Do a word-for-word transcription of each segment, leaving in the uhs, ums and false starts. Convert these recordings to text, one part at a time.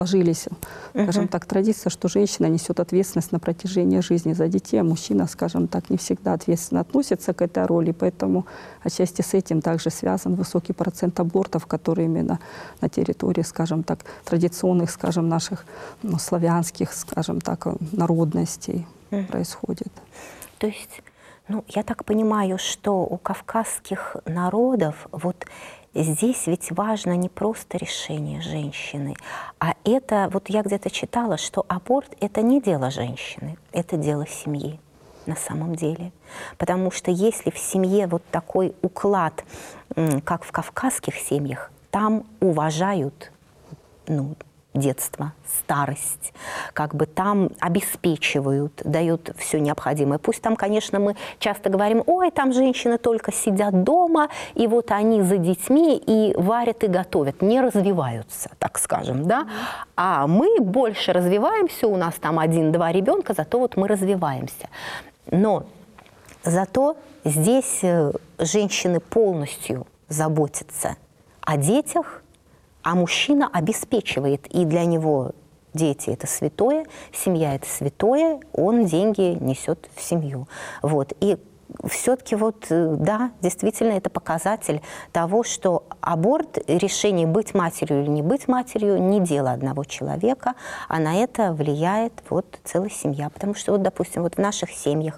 сложились, скажем так, традиция, что женщина несет ответственность на протяжении жизни за детей, а мужчина, скажем так, не всегда ответственно относится к этой роли, поэтому отчасти с этим также связан высокий процент абортов, которые именно на территории, скажем так, традиционных, скажем, наших ну, славянских, скажем так, народностей mm. происходит. То есть, ну, я так понимаю, что у кавказских народов вот здесь ведь важно не просто решение женщины, а это, вот я где-то читала, что аборт – это не дело женщины, это дело семьи на самом деле. Потому что если в семье вот такой уклад, как в кавказских семьях, там уважают, ну, детство, старость, как бы там обеспечивают, дают все необходимое. Пусть там, конечно, мы часто говорим, ой, там женщины только сидят дома, и вот они за детьми и варят, и готовят, не развиваются, так скажем, да? А мы больше развиваемся, у нас там один-два ребенка, зато вот мы развиваемся. Но зато здесь женщины полностью заботятся о детях, а мужчина обеспечивает, и для него дети – это святое, семья – это святое, он деньги несет в семью. Вот. И все-таки вот, да, действительно, это показатель того, что аборт, решение быть матерью или не быть матерью, не дело одного человека, а на это влияет вот целая семья. Потому что, вот, допустим, вот в наших семьях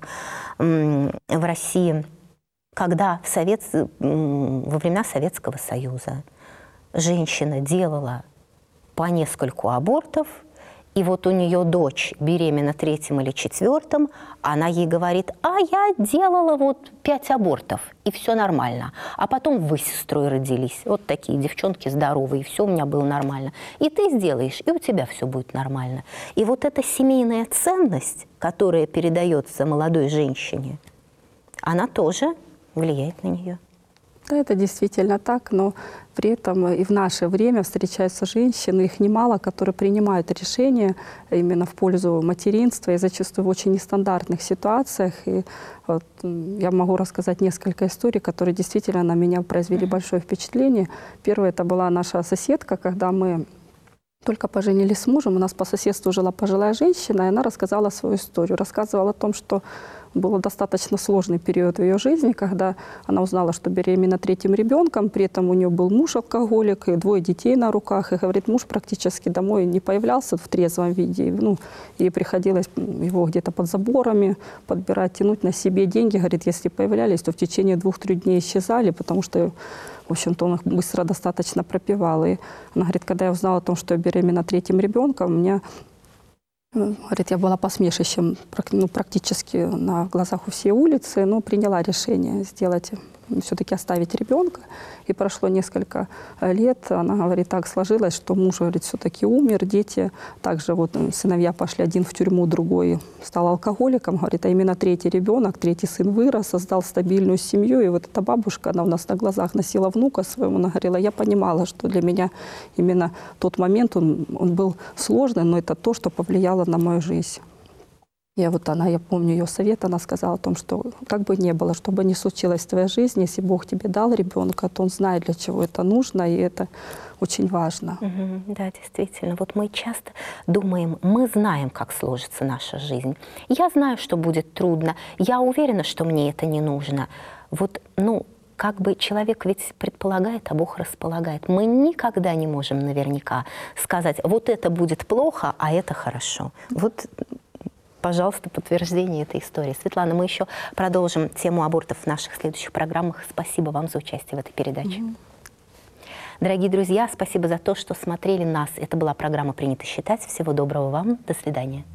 в России, когда в Совет... во времена Советского Союза женщина делала по нескольку абортов, и вот у нее дочь беременна третьим или четвертым, она ей говорит, а я делала вот пять абортов, и все нормально. А потом вы с сестрой родились, вот такие девчонки здоровые, и все у меня было нормально. И ты сделаешь, и у тебя все будет нормально. И вот эта семейная ценность, которая передается молодой женщине, она тоже влияет на нее. Да, это действительно так, но при этом и в наше время встречаются женщины, их немало, которые принимают решения именно в пользу материнства и зачастую в очень нестандартных ситуациях. И вот я могу рассказать несколько историй, которые действительно на меня произвели большое впечатление. Первая – это была наша соседка, когда мы только поженились с мужем, у нас по соседству жила пожилая женщина, и она рассказала свою историю. Рассказывала о том, что был достаточно сложный период в ее жизни, когда она узнала, что беременна третьим ребенком, при этом у нее был муж алкоголик и двое детей на руках. И, говорит, муж практически домой не появлялся в трезвом виде. Ну, ей приходилось его где-то под заборами подбирать, тянуть на себе деньги. Говорит, если появлялись, то в течение двух-трех дней исчезали, потому что, в общем-то, он их быстро достаточно пропивал. И она говорит, когда я узнала о том, что я беременна третьим ребенком, у меня... Говорит, я была посмешищем ну, практически на глазах у всей улицы, но приняла решение сделать, все-таки оставить ребенка. И прошло несколько лет, она говорит, так сложилось, что муж, говорит, все-таки умер, дети, также вот сыновья пошли, один в тюрьму, другой стал алкоголиком, говорит, а именно третий ребенок, третий сын вырос, создал стабильную семью, и вот эта бабушка, она у нас на глазах носила внука своего, она говорила, я понимала, что для меня именно тот момент, он, он был сложный, но это то, что повлияло на мою жизнь. Я вот она, я помню ее совет, она сказала о том, что как бы ни было, что бы ни случилось в твоей жизни, если Бог тебе дал ребенка, то Он знает, для чего это нужно, и это очень важно. Угу, да, действительно. Вот мы часто думаем, мы знаем, как сложится наша жизнь. Я знаю, что будет трудно, я уверена, что мне это не нужно. Вот, ну, как бы человек ведь предполагает, а Бог располагает. Мы никогда не можем наверняка сказать, вот это будет плохо, а это хорошо. Вот... Пожалуйста, подтверждение этой истории. Светлана, мы еще продолжим тему абортов в наших следующих программах. Спасибо вам за участие в этой передаче. Mm-hmm. Дорогие друзья, спасибо за то, что смотрели нас. Это была программа «Принято считать». Всего доброго вам. До свидания.